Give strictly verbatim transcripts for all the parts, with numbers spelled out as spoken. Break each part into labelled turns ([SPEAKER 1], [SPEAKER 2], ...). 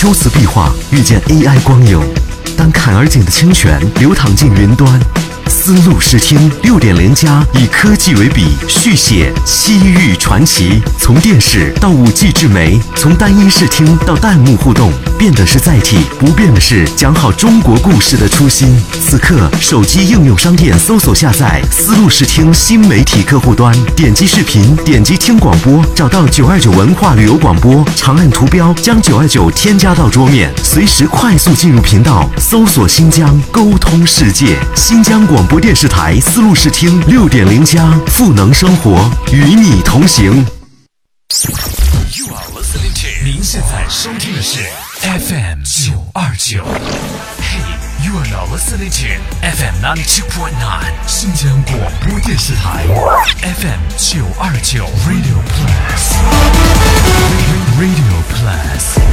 [SPEAKER 1] 修辞壁画遇见 A I 光影，当坎而简的清泉流淌进云端。丝路视听 六点零 加以科技为笔，续写西域传奇。从电视到 五 G 智媒，从单一视听到弹幕互动，变的是载体，不变的是讲好中国故事的初心。此刻，手机应用商店搜索下载丝路视听新媒体客户端，点击视频，点击听广播，找到九二九文化旅游广播，长按图标将九二九添加到桌面，随时快速进入频道，搜索新疆，沟通世界。新疆广播电视台丝路视听 六点零 加赋能生活，与你同行。
[SPEAKER 2] You are listening to 您现在收听的是 F M 九二九。Hey, you are now listening to F M ninety two point nine 新疆广播电视台 F M 九二九 Radio Plus Radio Plus。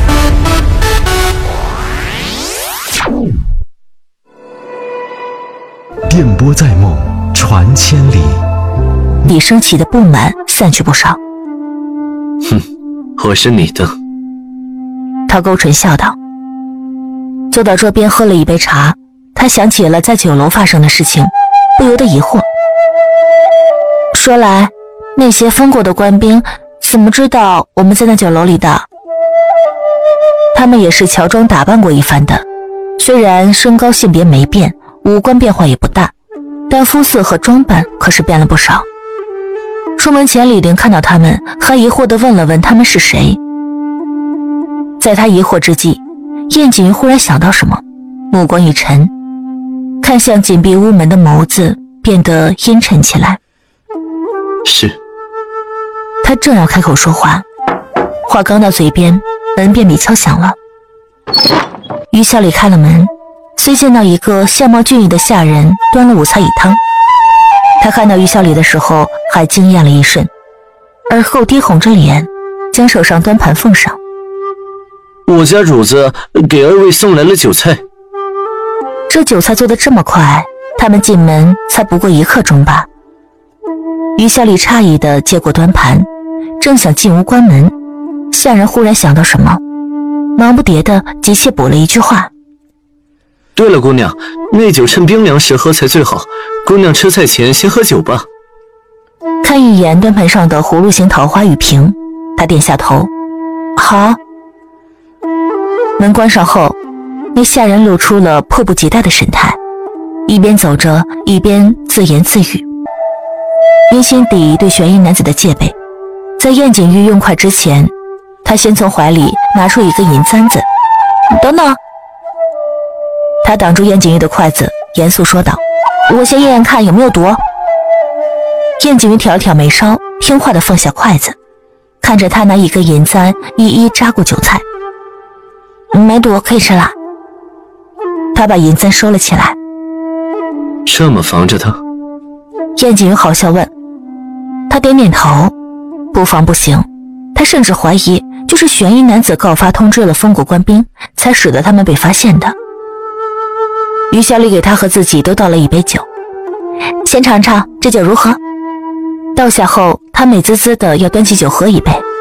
[SPEAKER 1] 电波在梦，传千里。
[SPEAKER 3] 李升起的不满散去不少。
[SPEAKER 4] 哼，我是你的。
[SPEAKER 3] 他勾唇笑道。坐到桌边喝了一杯茶，他想起了在酒楼发生的事情，不由得疑惑。说来，那些疯过的官兵怎么知道我们在那酒楼里的？他们也是乔装打扮过一番的，虽然身高性别没变，五官变化也不大，但肤色和装扮可是变了不少。出门前，李玲看到他们，还疑惑地问了问他们是谁。在他疑惑之际，燕景瑜忽然想到什么，目光一沉，看向紧闭屋门的眸子变得阴沉起来。
[SPEAKER 4] 是。
[SPEAKER 3] 他正要开口说话，话刚到嘴边，门便bị敲响了。于小李开了门，虽见到一个相貌俊逸的下人端了五菜一汤，他看到于小李的时候还惊艳了一瞬，而后低红着脸将手上端盘奉上。
[SPEAKER 4] 我家主子给二位送来了酒菜。
[SPEAKER 3] 这酒菜做得这么快，他们进门才不过一刻钟吧。于小李诧异地接过端盘，正想进屋关门，下人忽然想到什么，忙不迭地急切补了一句话。
[SPEAKER 4] 对了，姑娘，那酒趁冰凉时喝才最好，姑娘吃菜前先喝酒吧。
[SPEAKER 3] 看一眼端盘上的葫芦形桃花玉瓶，他点下头，好。门关上后，那下人露出了迫不及待的神态，一边走着一边自言自语。因心底对悬疑男子的戒备，在燕景玉用筷之前，他先从怀里拿出一个银簪子。等等。他挡住燕景玉的筷子，严肃说道，我先验验看有没有毒。燕景玉挑了挑眉梢，听话地放下筷子，看着他拿一根银簪一一扎过酒菜。没毒，可以吃了。他把银簪收了起来。
[SPEAKER 4] 这么防着他？
[SPEAKER 3] 燕景瑜好笑问。他点点头，不防不行。他甚至怀疑，就是悬疑男子告发通知了封国官兵，才使得他们被发现的。于小李给他和自己都倒了一杯酒，先尝尝这酒如何？倒下后，他美滋滋的要端起酒喝一杯。